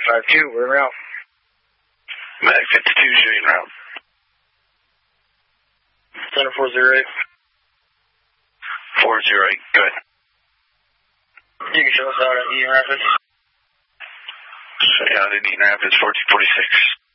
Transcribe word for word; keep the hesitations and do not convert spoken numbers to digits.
five two, we're en route. Mag fifty-two, showing route. Center four zero eight. four zero eight, go ahead. You can show us out at Eaton Rapids. Show you out at Eaton Rapids, fourteen forty-six.